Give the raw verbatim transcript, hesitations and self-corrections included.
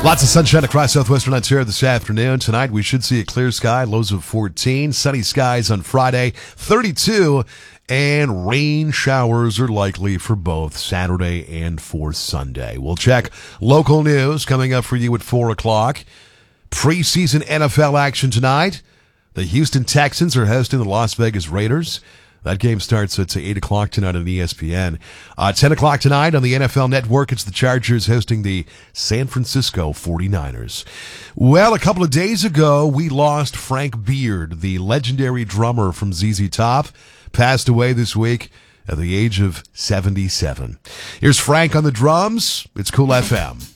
Lots of sunshine across southwestern Ontario this afternoon. Tonight we should see a clear sky, lows of fourteen. Sunny skies on Friday, thirty-two. And rain showers are likely for both Saturday and for Sunday. We'll check local news coming up for you at four o'clock. Preseason N F L action tonight. The Houston Texans are hosting the Las Vegas Raiders. That game starts at eight o'clock tonight on E S P N. Uh, ten o'clock tonight on the N F L Network, it's the Chargers hosting the San Francisco forty-niners. Well, a couple of days ago, we lost Frank Beard, the legendary drummer from Z Z Top. Passed away this week at the age of seventy-seven. Here's Frank on the drums. It's Cool F M.